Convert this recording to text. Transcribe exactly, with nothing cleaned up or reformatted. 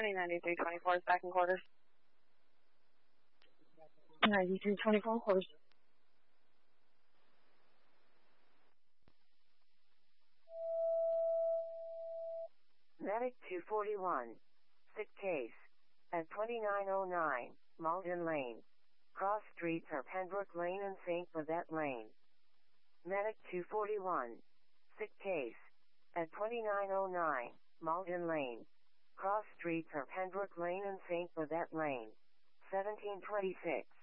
County, ninety-three twenty-four is back in quarters. ninety-three twenty-four quarters. Medic two forty-one. Sick case. At twenty-nine oh nine, Malden Lane. Cross streets are Pembroke Lane and Saint Bavette Lane. Medic two forty-one. Sick case. At twenty-nine oh nine, Malden Lane. Cross streets are Pembroke Lane and Saint Bavette Lane. seventeen twenty-six.